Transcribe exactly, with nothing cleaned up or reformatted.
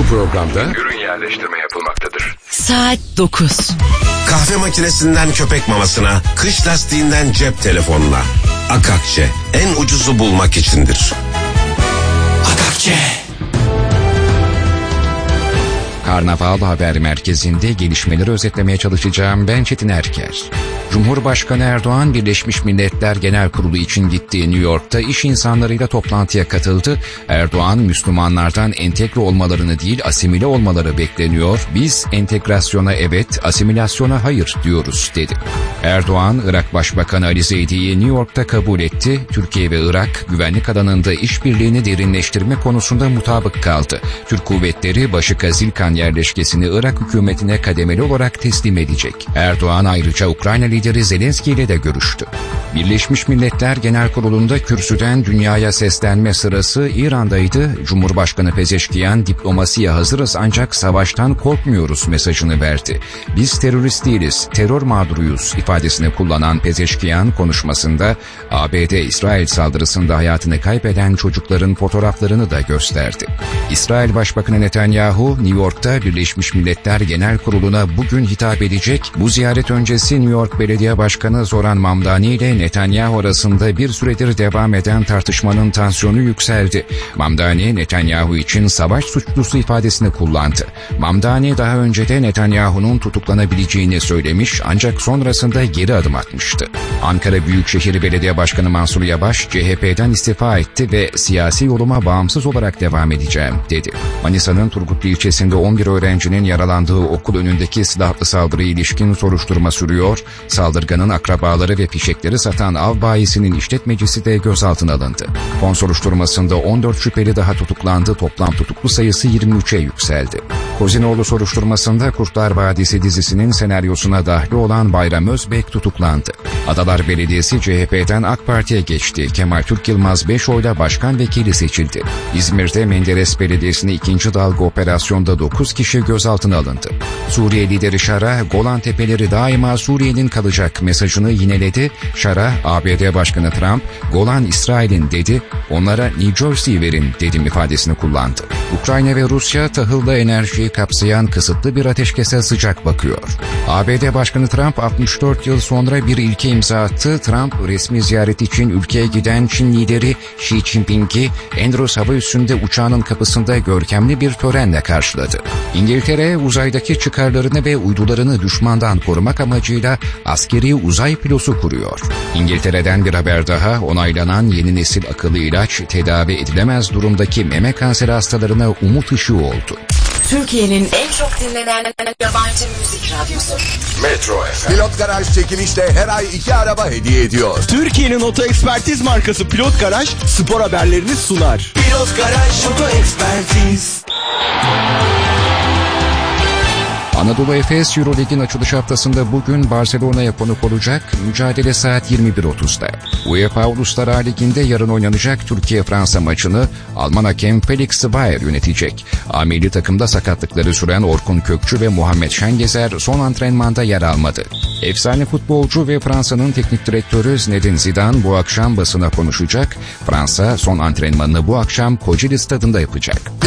programda ürün yerleştirme yapılmaktadır. Saat dokuz. Kahve makinesinden köpek mamasına, kış lastiğinden cep telefonuna. Akakçe, en ucuzu bulmak içindir. Akakçe. Karnaval Haber Merkezi'nde gelişmeleri özetlemeye çalışacağım. Ben Çetin Erker. Cumhurbaşkanı Erdoğan, Birleşmiş Milletler Genel Kurulu için gittiği New York'ta iş insanlarıyla toplantıya katıldı. Erdoğan, Müslümanlardan entegre olmalarını değil, asimile olmaları bekleniyor. Biz entegrasyona evet, asimilasyona hayır diyoruz, dedi. Erdoğan, Irak Başbakanı Ali Zeydi'yi New York'ta kabul etti. Türkiye ve Irak, güvenlik alanında işbirliğini derinleştirme konusunda mutabık kaldı. Türk kuvvetleri Başı Kazilkan yerleşkesini Irak hükümetine kademeli olarak teslim edecek. Erdoğan ayrıca Ukrayna lideri Zelenski ile de görüştü. Birleşmiş Milletler Genel Kurulu'nda kürsüden dünyaya seslenme sırası İran'daydı. Cumhurbaşkanı Pezeşkiyan, diplomasiye hazırız ancak savaştan korkmuyoruz mesajını verdi. Biz terörist değiliz, terör mağduruyuz ifadesini kullanan Pezeşkiyan konuşmasında A B D İsrail saldırısında hayatını kaybeden çocukların fotoğraflarını da gösterdi. İsrail Başbakanı Netanyahu, New York'ta Birleşmiş Milletler Genel Kurulu'na bugün hitap edecek. Bu ziyaret öncesi New York Belediye Başkanı Zoran Mamdani ile Netanyahu arasında bir süredir devam eden tartışmanın tansiyonu yükseldi. Mamdani, Netanyahu için savaş suçlusu ifadesini kullandı. Mamdani daha önce de Netanyahu'nun tutuklanabileceğini söylemiş ancak sonrasında geri adım atmıştı. Ankara Büyükşehir Belediye Başkanı Mansur Yavaş, C H P'den istifa etti ve siyasi yoluma bağımsız olarak devam edeceğim, dedi. Manisa'nın Turgutlu ilçesinde on bir öğrencinin yaralandığı okul önündeki silahlı saldırıya ilişkin soruşturma sürüyor. Saldırganın akrabaları ve fişekleri satan av bayisinin işletmecisi de gözaltına alındı. Fon soruşturmasında on dört şüpheli daha tutuklandı. Toplam tutuklu sayısı yirmi üçe yükseldi. Kozinoğlu soruşturmasında Kurtlar Vadisi dizisinin senaryosuna dahil olan Bayram Özbek tutuklandı. Adalar Belediyesi C H P'den AK Parti'ye geçti. Kemal Türk Yılmaz beş oyla başkan vekili seçildi. İzmir'de Menderes Belediyesi'ne ikinci dalga operasyonda dokuz kişi gözaltına alındı. Suriye lideri Şara, Golan Tepeleri daima Suriye'nin kalacak mesajını yineledi. Şara, A B D Başkanı Trump, Golan İsrail'in dedi, onlara New Jersey verin dedim ifadesini kullandı. Ukrayna ve Rusya tahıllı enerjiyi kapsayan kısıtlı bir ateşkese sıcak bakıyor. A B D Başkanı Trump altmış dört yıl sonra bir ilke imza attı. Trump resmi ziyaret için ülkeye giden Çin lideri Xi Jinping'i Andrews hava üssünde uçağının kapısında görkemli bir törenle karşıladı. İngiltere uzaydaki çıkarlarını ve uydularını düşmandan korumak amacıyla askeri uzay filosu kuruyor. İngiltere'den bir haber daha, onaylanan yeni nesil akıllı ilaç tedavi edilemez durumdaki meme kanseri hastalarına umut ışığı oldu. Türkiye'nin en çok dinlenen yabancı müzik radyosu Metro F M. Pilot Garaj çekilişte her ay iki araba hediye ediyor. Türkiye'nin oto ekspertiz markası Pilot Garaj spor haberlerini sunar. Pilot Garaj Oto Ekspertiz. Anadolu Efes Eurolig'in açılış haftasında bugün Barcelona'ya konuk olacak. Mücadele saat yirmi bir otuzda. UEFA Uluslar Ligi'nde yarın oynanacak Türkiye-Fransa maçını Alman hakem Felix Zweier yönetecek. A milli takımda sakatlıkları süren Orkun Kökçü ve Muhammed Şengezer son antrenmanda yer almadı. Efsane futbolcu ve Fransa'nın teknik direktörü Zinedine Zidane bu akşam basına konuşacak. Fransa son antrenmanını bu akşam Kocaeli Stadı'nda yapacak.